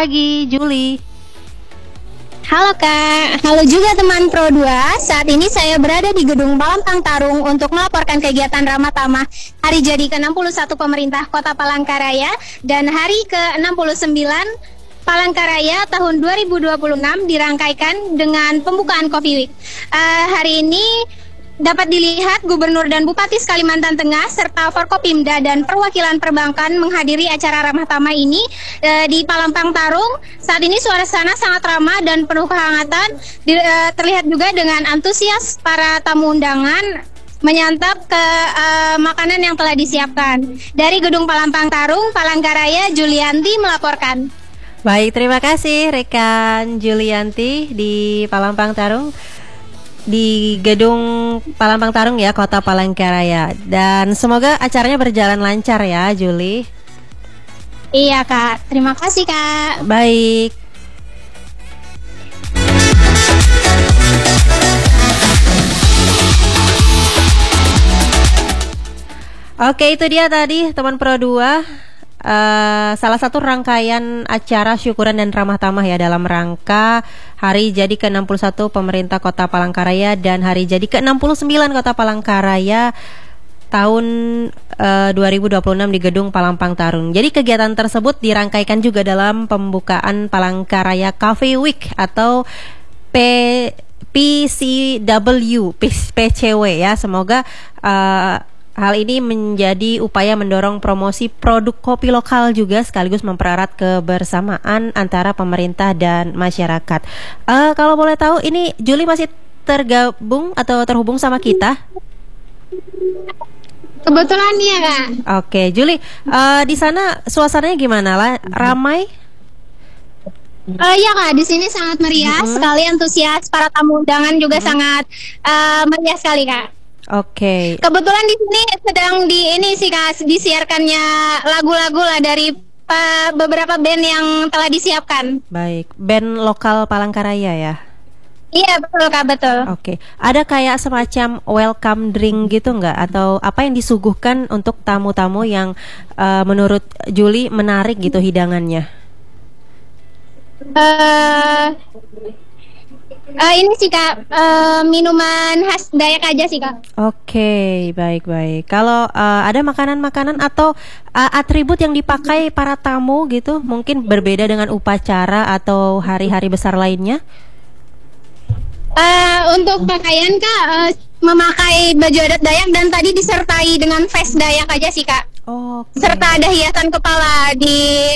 pagi, Juli. Halo Kak, halo juga teman Pro 2. Saat ini saya berada di Gedung Palampang Tarung untuk melaporkan kegiatan Ramah Tamah hari jadi ke-61 pemerintah Kota Palangkaraya dan hari ke-69 Palangkaraya tahun 2026 dirangkaikan dengan pembukaan Coffee Week. Hari ini dapat dilihat Gubernur dan Bupati Kalimantan Tengah serta Forkopimda dan perwakilan perbankan menghadiri acara Ramah Tamah ini di Palampang Tarung. Saat ini suasana sangat ramah dan penuh kehangatan. Terlihat juga dengan antusias para tamu undangan menyantap ke makanan yang telah disiapkan. Dari Gedung Palampang Tarung, Palangkaraya, Julianti melaporkan. Baik, terima kasih rekan Julianti di Palampang Tarung, di Gedung Palampang Tarung ya, Kota Palangkaraya. Dan semoga acaranya berjalan lancar ya, Juli. Iya Kak, terima kasih Kak. Baik. Oke, itu dia tadi teman Pro 2. Salah satu rangkaian acara syukuran dan ramah tamah ya dalam rangka hari jadi ke-61 pemerintah Kota Palangkaraya dan hari jadi ke-69 Kota Palangkaraya tahun 2026 di Gedung Palampang Tarung. Jadi kegiatan tersebut dirangkaikan juga dalam pembukaan Palangkaraya Coffee Week atau PCW ya. Semoga hal ini menjadi upaya mendorong promosi produk kopi lokal juga sekaligus mempererat kebersamaan antara pemerintah dan masyarakat. Kalau boleh tahu, ini Juli masih tergabung atau terhubung sama kita? Kebetulan ya Kak. Oke, Juli, di sana suasananya gimana lah? Ramai? Iya Kak, di sini sangat meriah sekali, antusias para tamu undangan juga sangat meriah sekali Kak. Oke. Kebetulan di sini sedang disiarkannya lagu-lagu lah dari beberapa band yang telah disiapkan. Baik, band lokal Palangkaraya ya? Iya betul Kak, betul. Oke, ada kayak semacam welcome drink gitu nggak? Atau apa yang disuguhkan untuk tamu-tamu yang menurut Juli menarik gitu hidangannya? Ini sih Kak, minuman khas Dayak aja sih Kak. Oke, baik-baik. Kalau ada makanan-makanan atau atribut yang dipakai para tamu gitu, mungkin berbeda dengan upacara atau hari-hari besar lainnya? Untuk pakaian Kak, memakai baju adat Dayak dan tadi disertai dengan vest Dayak aja sih Kak. Okay. Serta ada hiasan kepala di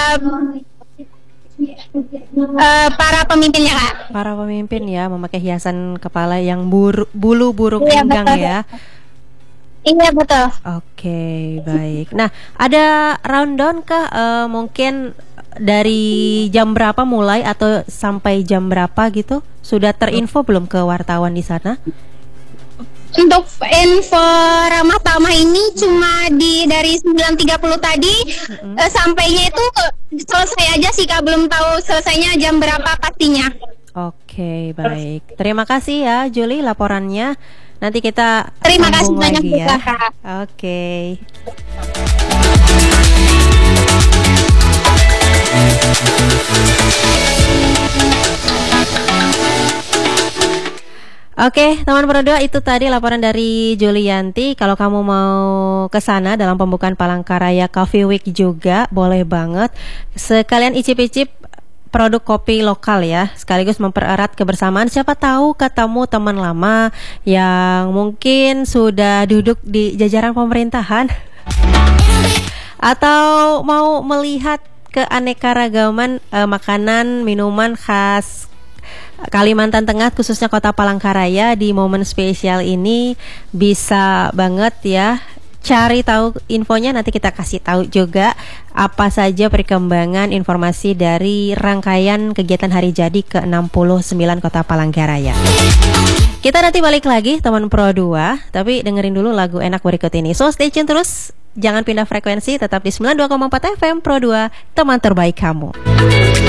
para pemimpinnya Kak. Para pemimpin ya memakai hiasan kepala yang bulu burung iya, enggang betul. ya. Iya betul. Oke, baik. Nah, ada rundown kah mungkin dari jam berapa mulai atau sampai jam berapa gitu? Sudah terinfo belum ke wartawan di sana? Untuk info Ramah Tamah ini cuma dari 9.30 tadi sampainya itu selesai aja sih Kak, belum tahu selesainya jam berapa pastinya. Oke, baik. Terima kasih ya Juli laporannya. Nanti kita terima kasih banyak lagi ya. Kak. Oke. Oke, teman Pro 2, itu tadi laporan dari Julianti. Kalau kamu mau ke sana dalam pembukaan Palangkaraya Coffee Week juga, boleh banget. Sekalian icip-icip produk kopi lokal ya, sekaligus mempererat kebersamaan. Siapa tahu ketemu teman lama yang mungkin sudah duduk di jajaran pemerintahan atau mau melihat keanekaragaman makanan, minuman khas Kalimantan Tengah, khususnya Kota Palangkaraya. Di momen spesial ini bisa banget ya cari tahu infonya. Nanti kita kasih tahu juga apa saja perkembangan informasi dari rangkaian kegiatan hari jadi ke-69 Kota Palangkaraya. Kita nanti balik lagi teman Pro 2, tapi dengerin dulu lagu enak berikut ini. So stay tune terus, jangan pindah frekuensi, tetap di 92,4 FM Pro 2, teman terbaik kamu.